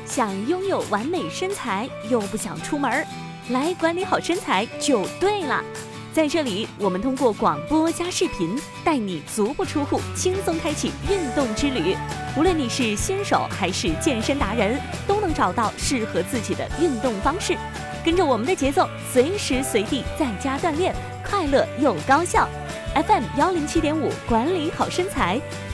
想拥有完美身材又不想出门，来管理好身材就对了。在这里，我们通过广播加视频，带你足不出户，轻松开启运动之旅。无论你是新手还是健身达人，都能找到适合自己的运动方式。跟着我们的节奏，随时随地在家锻炼，快乐又高效。FM107.5，管理好身材，